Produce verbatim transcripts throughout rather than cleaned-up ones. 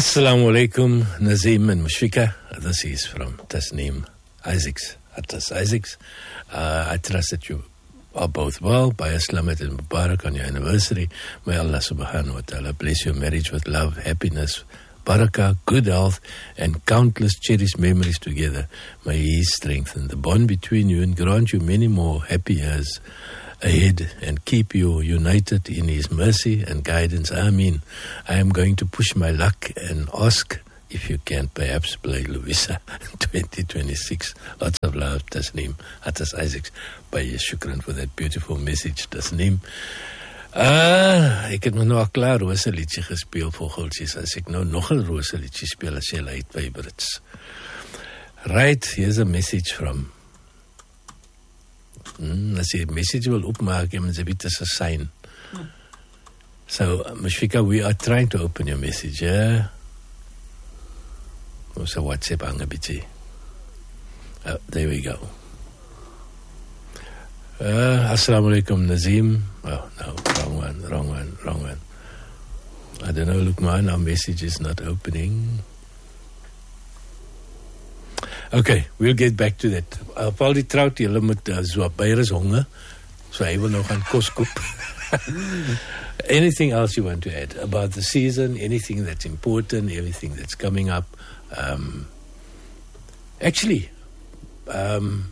Assalamu alaikum, Nazim and Mushfika. This is from Tasneem Isaacs. Atas Isaacs. Uh, I trust that you are both well. By Islamat and Mubarak on your anniversary. May Allah subhanahu wa ta'ala bless your marriage with love, happiness, barakah, good health, and countless cherished memories together. May He strengthen the bond between you and grant you many more happy years ahead and keep you united in His mercy and guidance. Ameen. I am going to push my luck and ask if you can perhaps play Louisa twenty twenty-six. Lots of love, Tasneem. Atas Isaacs. Baie shukran for that beautiful message, Tasneem. Ah, ek het my nou al klaar roze liedje gespeel, vogeltjes. As ek nou nog een roze liedje speel, as jy light favorites. Right, here's a message from... Mm, as jy message wil opmaak, jy moet sê, dit is a sign. So, Mushfika, we are trying to open your message, yeah? Ons a WhatsApp hang a bietjie. Oh, there we go. Uh, Assalamu alaikum, Nazim. Oh, no, wrong one, wrong one, wrong one. I don't know, look, man, our message is not opening. Okay, we'll get back to that. Uh, Paul die Trout, julle moet uh, so baie is honger, so hy wil nou gaan kos koop. Anything else you want to add about the season, anything that's important, everything that's coming up? Um, actually, um,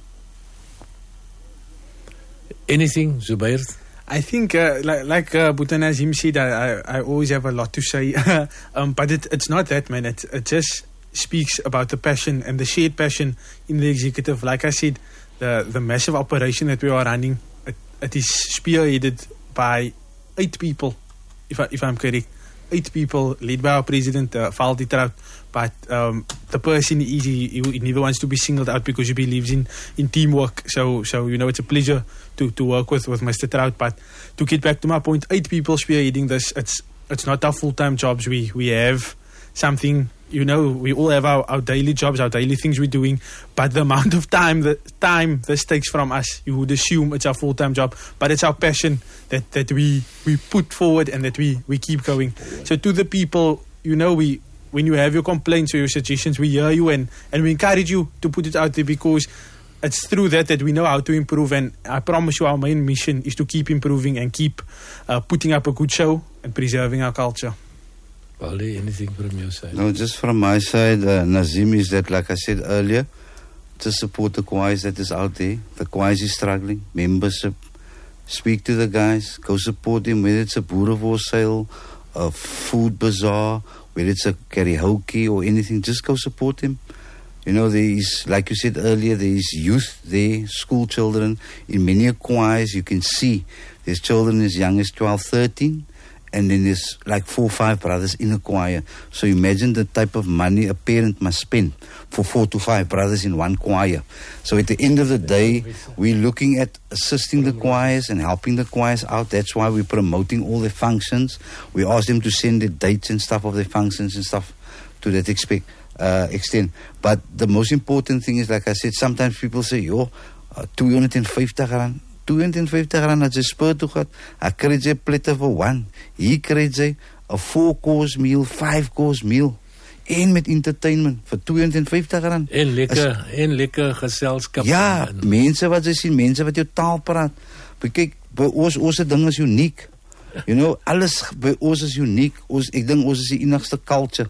anything, Zubair? I think, uh, like, like uh, Bhutan Nazim said, I, I, I always have a lot to say. um, but it, it's not that, man. It, it just speaks about the passion and the shared passion in the executive. Like I said, the, the massive operation that we are running, it, it is spearheaded by eight people, if, I, if I'm correct. Eight people led by our president, uh, Paul die Trout. But um, the person is, he, he never wants to be singled out because he believes in, in teamwork. So, so you know, it's a pleasure to, to work with, with Mister Trout. But to get back to my point, eight people spearheading this, it's it's not our full-time jobs. We we have something, you know, we all have our, our daily jobs, our daily things we're doing. But the amount of time, the time this takes from us, you would assume it's our full-time job. But it's our passion that, that we, we put forward and that we, we keep going. So to the people, you know, we... when you have your complaints or your suggestions, we hear you and, and we encourage you to put it out there because it's through that that we know how to improve. And I promise you our main mission is to keep improving and keep uh, putting up a good show and preserving our culture. Wally, anything from your side? No, just from my side, uh, Nazim, is that, like I said earlier, to support the choirs that is out there. The choirs is struggling, membership. Speak to the guys, go support them, whether it's a Boerewors sale, a food bazaar, whether it's a karaoke or anything, just go support them. You know, there is, like you said earlier, there is youth there, school children. In many choirs, you can see there's children as young as twelve, thirteen, and then there's like four or five brothers in a choir. So imagine the type of money a parent must spend for four to five brothers in one choir. So at the end of the day, we're looking at assisting the choirs and helping the choirs out. That's why we're promoting all their functions. We ask them to send the dates and stuff of their functions and stuff to that expect, uh, extent. But the most important thing is, like I said, sometimes people say, yo, uh, two hundred fifty rand. two hundred fifty rand as jy spur toe gaat, hy kry jy platter vir one. Hier kry jy a four-course meal, five-course meal. En met entertainment vir two hundred fifty rand. En lekker, As, en lekker geselskap. Ja, en, mense wat jy sien, mense wat jou taal praat. Maar kyk, by ons, ons ding is uniek. You know, alles by ons is uniek. Ons, ek dink ons is die enigste culture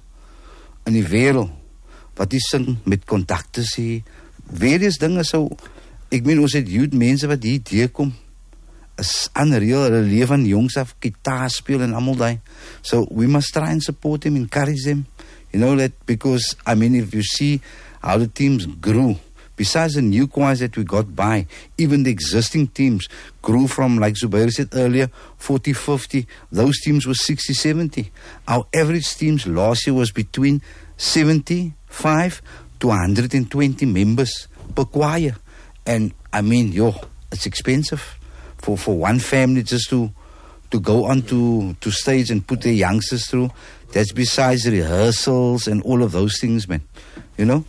in die wereld wat die sing met contacte sê. Various dinge so, ek meen ons het youth mense wat hier deurkom, is unreal, hulle leef van jongs af, gitaar speel en allemaal die. So we must try and support them, encourage them. You know that, because, I mean, if you see how the teams grew, besides the new choirs that we got by, even the existing teams grew from, like Zubair said earlier, forty, fifty, those teams were sixty, seventy. Our average teams last year was between seventy-five to one hundred twenty members per choir. And, I mean, yo, it's expensive for, for one family just to to go on to, to stage and put their youngsters through. That's besides rehearsals and all of those things, man. You know?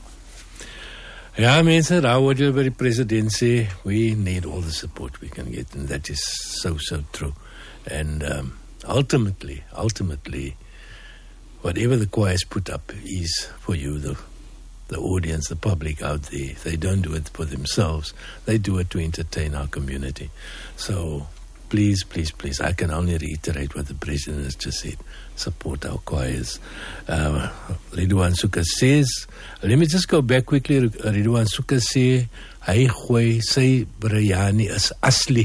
Ja, mense, daar word jy by die president sê, we need all the support we can get, and that is so, so true. And um, ultimately, ultimately, whatever the choirs put up is for you, the the audience, the public out there. They don't do it for themselves. They do it to entertain our community. So please, please, please, I can only reiterate what the President has just said. Support our choirs. Uh, Ridwan Suka says, let me just go back quickly. Ridwan Suka says, hy gooi sy biryani is asli.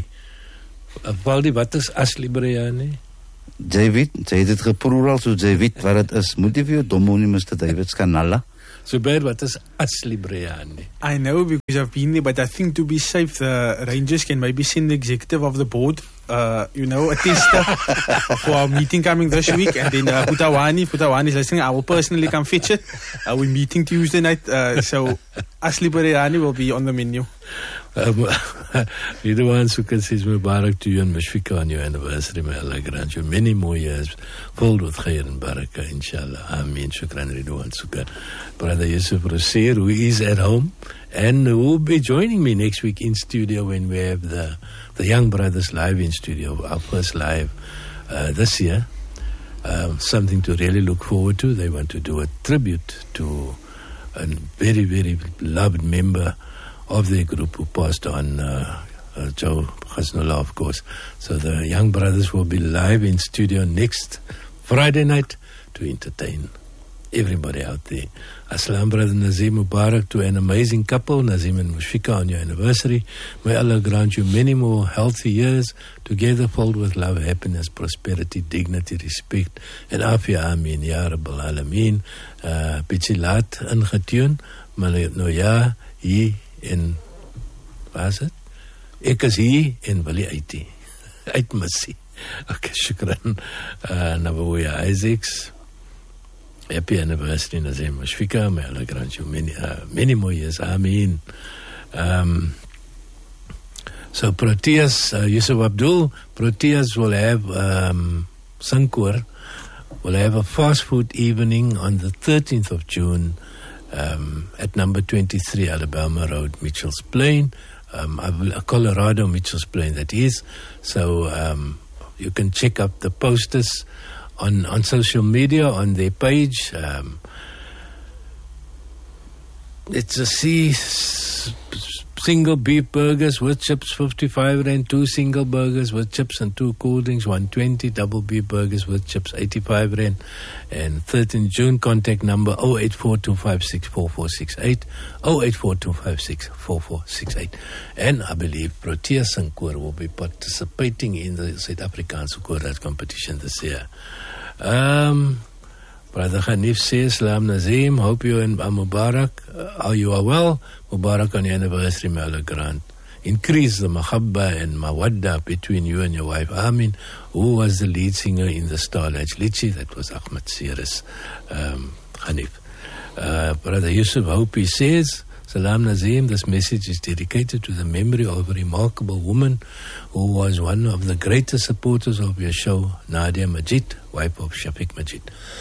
Valdi, wat is asli biryani? Jy weet, jy het dit geproer al, so jy weet wat het is. Moet jy vir jou dom nie, Mister David Scanalla. So bad, what is asli biryani? I know because I've been there, but I think to be safe, the Rangers can maybe send the executive of the board, uh, you know, a tester for our meeting coming this week. And then uh, Putawani, Putawani is listening. I will personally come fetch it. Uh, we're meeting Tuesday night, uh, so asli biryani will be on the menu. Um, you're the ones who can say Mubarak to you and Mushfiqah on your anniversary. May Allah grant you many more years filled with khair and barakah, inshallah. Ameen. Shukran, Ridwan Suka. Brother Yusuf Rasir, who is at home and who will be joining me next week in studio when we have the, the Young Brothers live in studio, our first live uh, this year. Um, something to really look forward to. They want to do a tribute to a very, very loved member of their group who passed on, uh, uh, Joe Khasnullah, of course. So the Young Brothers will be live in studio next Friday night to entertain everybody out there. Assalam, Brother Nazim Mubarak, to an amazing couple, Nazim and Mushfiqah, on your anniversary. May Allah grant you many more healthy years, together filled with love, happiness, prosperity, dignity, respect, and afia. Ameen. Ya Rabbal Alameen. Uh, Bietjie laat ingetune, maar nou ja, hier en waar is het? Ek is hier en wil jy uit die uitmissie. Okay, shukran. Uh, Nabawiya Isaacs, happy anniversary, Nazim Mushfiqah. May Allah grant you many, uh, many more years. Ameen. Um, so Proteas, uh, Yusuf Abdul, Proteas will have um, Sankoor will have a fast food evening on the thirteenth of June Um, at number twenty-three Alabama Road, Mitchell's Plain, um, Colorado, Mitchell's Plain, that is. So um, you can check up the posters on, on social media, on their page. Um, it's a C single beef burgers with chips, fifty-five rand, two single burgers with chips and two cool drinks, one twenty, double beef burgers with chips, eighty-five rand. And thirteenth June, contact number oh eight four two five six four four six eight, oh eight four two five six four four six eight. And I believe Proteas Sankoor will be participating in the South Afrikaanse Koorhuis competition this year. Um... Brother Hanif says, Salam Nazim, hope you and Mubarak, uh, you are well. Mubarak on your anniversary, may Allah grant. Increase the mahabba and mawadda between you and your wife. Amin. Who was the lead singer in the Starlight Litchi? That was Ahmed Siris, um, Hanif. Uh, Brother Yusuf Hopi says, Salam Nazim, this message is dedicated to the memory of a remarkable woman who was one of the greatest supporters of your show, Nadia Majid, wife of Shafiq Majid.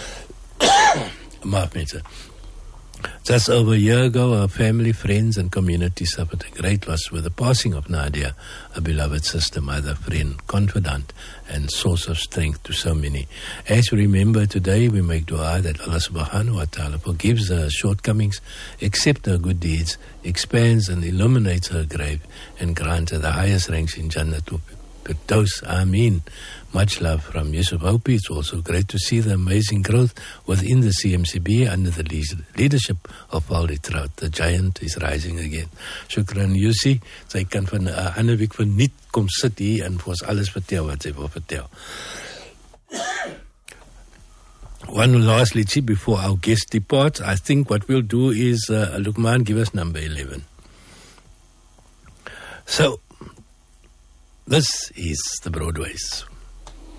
Just over a year ago, our family, friends, and community suffered a great loss with the passing of Nadia, a beloved sister, mother, friend, confidant, and source of strength to so many. As we remember today, we make dua that Allah subhanahu wa ta'ala forgives her shortcomings, accepts her good deeds, expands and illuminates her grave, and grants her the highest ranks in Jannatul Firdaus. Ameen. Much love from Yusuf Hopi. It's also great to see the amazing growth within the C M C B under the leadership of Waldi Trout. The giant is rising again. Shukran, Yusi. Sy kan van 'n uh, ander week verniet kom sit hier en vir ons alles vertel wat sy wil vertel. One last litchi before our guest departs. I think what we'll do is, uh, Lukman, give us number eleven. So, this is the Broadways.